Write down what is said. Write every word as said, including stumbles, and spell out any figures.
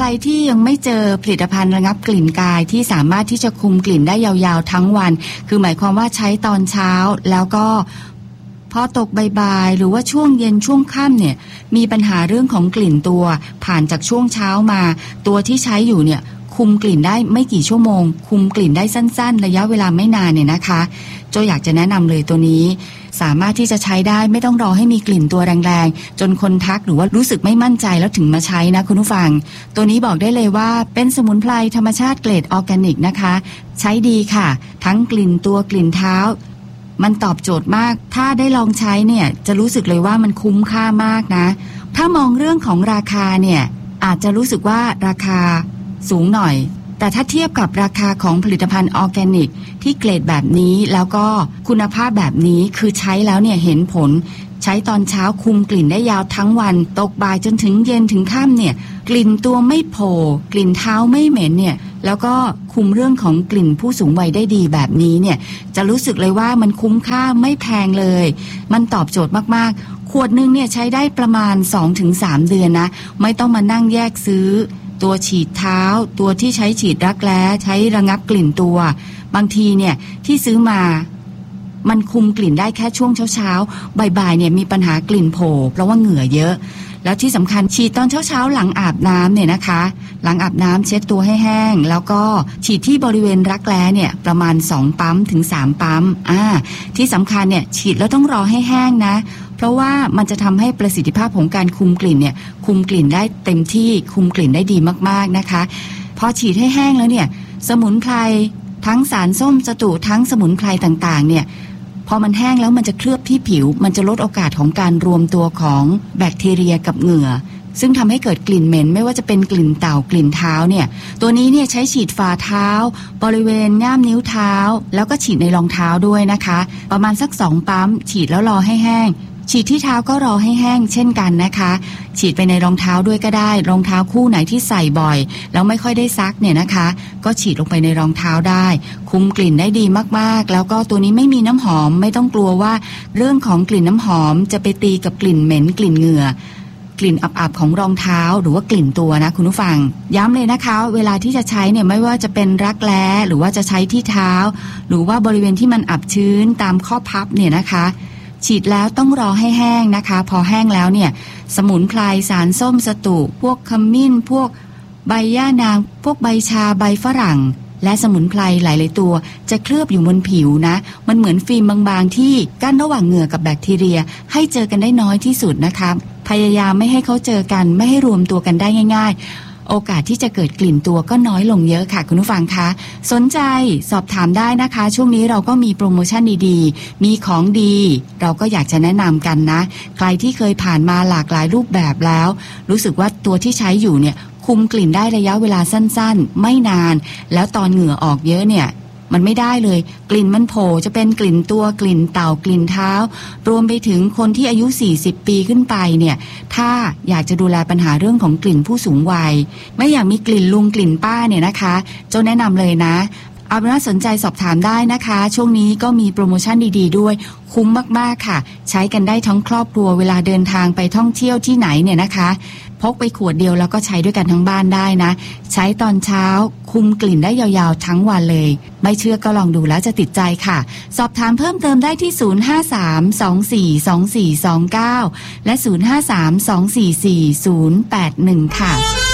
ที่ยังไม่เจอผลิตภัณฑ์ระงับกลิ่นกายที่สามารถที่จะคุมกลิ่นได้ยาวๆทั้งวันคือหมายความว่าใช้ตอนเช้าแล้วก็พอตกบ่ายๆหรือว่าช่วงเย็นช่วงค่ำเนี่ยมีปัญหาเรื่องของกลิ่นตัวผ่านจากช่วงเช้ามาตัวที่ใช้อยู่เนี่ยคุมกลิ่นได้ไม่กี่ชั่วโมงคุมกลิ่นได้สั้นๆระยะเวลาไม่นานเนี่ยนะคะโจอยากจะแนะนำเลยตัวนี้สามารถที่จะใช้ได้ไม่ต้องรอให้มีกลิ่นตัวแรงๆจนคนทักหรือว่ารู้สึกไม่มั่นใจแล้วถึงมาใช้นะคุณผู้ฟังตัวนี้บอกได้เลยว่าเป็นสมุนไพรธรรมชาติเกรดออร์แกนิกนะคะใช้ดีค่ะทั้งกลิ่นตัวกลิ่นเท้ามันตอบโจทย์มากถ้าได้ลองใช้เนี่ยจะรู้สึกเลยว่ามันคุ้มค่ามากนะถ้ามองเรื่องของราคาเนี่ยอาจจะรู้สึกว่าราคาสูงหน่อยแต่ถ้าเทียบกับราคาของผลิตภัณฑ์ออร์แกนิกที่เกรดแบบนี้แล้วก็คุณภาพแบบนี้คือใช้แล้วเนี่ยเห็นผลใช้ตอนเช้าคุมกลิ่นได้ยาวทั้งวันตกบ่ายจนถึงเย็นถึงค่ำเนี่ยกลิ่นตัวไม่โผล่กลิ่นเท้าไม่เหม็นเนี่ยแล้วก็คุมเรื่องของกลิ่นผู้สูงวัยได้ดีแบบนี้เนี่ยจะรู้สึกเลยว่ามันคุ้มค่าไม่แพงเลยมันตอบโจทย์มากๆขวดนึงเนี่ยใช้ได้ประมาณ สองถึงสาม เดือนนะไม่ต้องมานั่งแยกซื้อตัวฉีดเท้าตัวที่ใช้ฉีดรักแร้ใช้ระงับกลิ่นตัวบางทีเนี่ยที่ซื้อมามันคุมกลิ่นได้แค่ช่วงเช้าๆบ่ายๆเนี่ยมีปัญหากลิ่นโผล่เพราะว่าเหงื่อเยอะแล้วที่สำคัญฉีดตอนเช้าๆหลังอาบน้ำเนี่ยนะคะหลังอาบน้ำเช็ดตัวให้แห้งแล้วก็ฉีดที่บริเวณรักแร้เนี่ยประมาณสองปั๊มถึงสามปั๊มอ่าที่สำคัญเนี่ยฉีดแล้วต้องรอให้แห้งนะเพราะว่ามันจะทำให้ประสิทธิภาพของการคุมกลิ่นเนี่ยคุมกลิ่นได้เต็มที่คุมกลิ่นได้ดีมากๆนะคะพอฉีดให้แห้งแล้วเนี่ยสมุนไพรทั้งสารส้มสตูทั้งสมุนไพรต่างๆเนี่ยพอมันแห้งแล้วมันจะเคลือบที่ผิวมันจะลดโอกาสของการรวมตัวของแบคทีเรียกับเหงื่อซึ่งทำให้เกิดกลิ่นเหม็นไม่ว่าจะเป็นกลิ่นเต่ากลิ่นเท้าเนี่ยตัวนี้เนี่ยใช้ฉีดฝ่าเท้าบริเวณง่ามนิ้วเท้าแล้วก็ฉีดในรองเท้าด้วยนะคะประมาณสักสองปั๊มฉีดแล้วรอให้แห้งฉีดที่เท้าก็รอให้แห้งเช่นกันนะคะฉีดไปในรองเท้าด้วยก็ได้รองเท้าคู่ไหนที่ใส่บ่อยแล้วไม่ค่อยได้ซักเนี่ยนะคะก็ฉีดลงไปในรองเท้าได้คุมกลิ่นได้ดีมากๆแล้วก็ตัวนี้ไม่มีน้ำหอมไม่ต้องกลัวว่าเรื่องของกลิ่นน้ำหอมจะไปตีกับกลิ่นเหม็นกลิ่นเหงื่อกลิ่นอับๆของรองเท้าหรือว่ากลิ่นตัวนะคุณผู้ฟังย้ำเลยนะคะเวลาที่จะใช้เนี่ยไม่ว่าจะเป็นรักแร้หรือว่าจะใช้ที่เท้าหรือว่าบริเวณที่มันอับชื้นตามข้อพับเนี่ยนะคะฉีดแล้วต้องรอให้แห้งนะคะพอแห้งแล้วเนี่ยสมุนไพรสารส้มสตูพวกขมิ้นพวกใบย่านางพวกใบชาใบฝรั่งและสมุนไพรหลายๆตัวจะเคลือบอยู่บนผิวนะมันเหมือนฟิล์มบางๆที่กั้นระหว่างเหงื่อกับแบคทีเรียให้เจอกันได้น้อยที่สุดนะคะพยายามไม่ให้เขาเจอกันไม่ให้รวมตัวกันได้ง่ายๆโอกาสที่จะเกิดกลิ่นตัวก็น้อยลงเยอะค่ะคุณผู้ฟังคะสนใจสอบถามได้นะคะช่วงนี้เราก็มีโปรโมชั่นดีๆมีของดีเราก็อยากจะแนะนำกันนะใครที่เคยผ่านมาหลากหลายรูปแบบแล้วรู้สึกว่าตัวที่ใช้อยู่เนี่ยคุมกลิ่นได้ระยะเวลาสั้นๆไม่นานแล้วตอนเหงื่อออกเยอะเนี่ยมันไม่ได้เลยกลิ่นมันโผล่จะเป็นกลิ่นตัวกลิ่นเต่ากลิ่นเท้ารวมไปถึงคนที่อายุสี่สิบปีขึ้นไปเนี่ยถ้าอยากจะดูแลปัญหาเรื่องของกลิ่นผู้สูงวัยไม่อยากมีกลิ่นลุงกลิ่นป้าเนี่ยนะคะเจ้าแนะนำเลยนะเอาเป็นว่าสนใจสอบถามได้นะคะช่วงนี้ก็มีโปรโมชั่นดีๆด้วยคุ้มมากๆค่ะใช้กันได้ทั้งครอบครัวเวลาเดินทางไปท่องเที่ยวที่ไหนเนี่ยนะคะพกไปขวดเดียวแล้วก็ใช้ด้วยกันทั้งบ้านได้นะใช้ตอนเช้าคุมกลิ่นได้ยาวๆทั้งวันเลยไม่เชื่อก็ลองดูแล้วจะติดใจค่ะสอบถามเพิ่มเติมได้ที่ศูนย์ ห้า สาม สอง สี่ สอง สี่ สอง เก้าและศูนย์ ห้า สาม สอง สี่ สี่ ศูนย์ แปด หนึ่งค่ะ